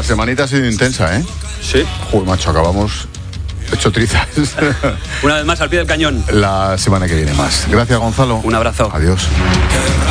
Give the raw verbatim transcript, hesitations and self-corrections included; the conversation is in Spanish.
la semanita ha sido intensa, ¿eh? Sí. Joder, macho, acabamos hecho trizas. Una vez más al pie del cañón. La semana que viene más. Gracias, Gonzalo. Un abrazo. Adiós.